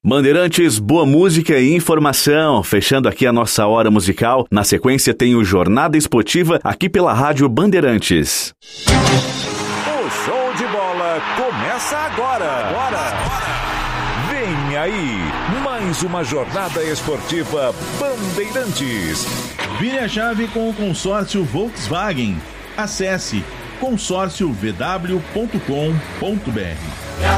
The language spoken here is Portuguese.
Bandeirantes, boa música e informação. Fechando aqui a nossa hora musical. Na sequência tem o Jornada Esportiva aqui pela Rádio Bandeirantes. O show de bola começa agora. Vem aí, mais uma jornada esportiva Bandeirantes. Vire a chave com o consórcio Volkswagen. Acesse consórciovw.com.br.